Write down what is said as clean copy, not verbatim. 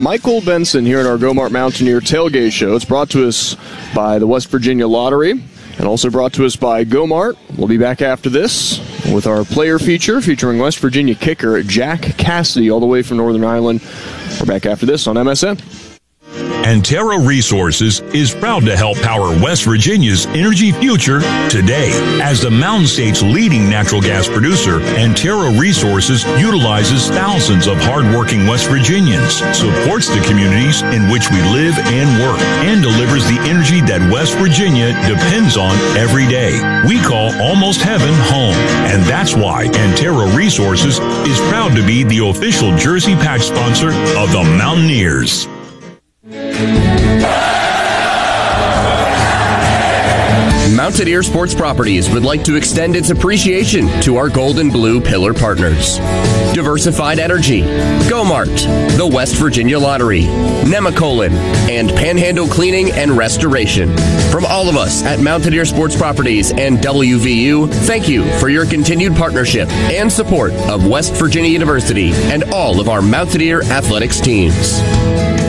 Michael Benson here at our Go-Mart Mountaineer Tailgate Show. It's brought to us by the West Virginia Lottery and also brought to us by Go-Mart. We'll be back after this with our player feature featuring West Virginia kicker Jack Cassidy all the way from Northern Ireland. We're back after this on MSN. Antero Resources is proud to help power West Virginia's energy future today. As the Mountain State's leading natural gas producer, Antero Resources utilizes thousands of hardworking West Virginians, supports the communities in which we live and work, and delivers the energy that West Virginia depends on every day. We call Almost Heaven home, and that's why Antero Resources is proud to be the official jersey patch sponsor of the Mountaineers. Mountaineer Sports Properties would like to extend its appreciation to our Gold and Blue Pillar partners. Diversified Energy, Go-Mart, the West Virginia Lottery, Nemacolin, and Panhandle Cleaning and Restoration. From all of us at Mountaineer Sports Properties and WVU, thank you for your continued partnership and support of West Virginia University and all of our Mountaineer athletics teams.